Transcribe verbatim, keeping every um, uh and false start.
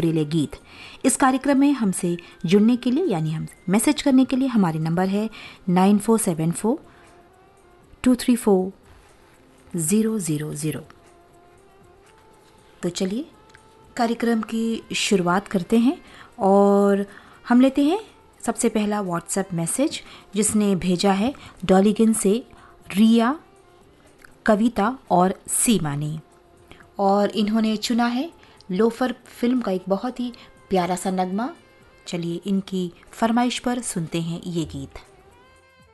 सुरीले गीत। इस कार्यक्रम में हमसे जुड़ने के लिए यानी हम मैसेज करने के लिए हमारे नंबर है nine four seven four to three four zero zero zero. तो चलिए कार्यक्रम की शुरुआत करते हैं और हम लेते हैं सबसे पहला व्हाट्सएप मैसेज जिसने भेजा है डॉलीगन से रिया, कविता और सीमा ने, और इन्होंने चुना है लोफर फिल्म का एक बहुत ही प्यारा सा नगमा। चलिए इनकी फरमाइश पर सुनते हैं ये गीत।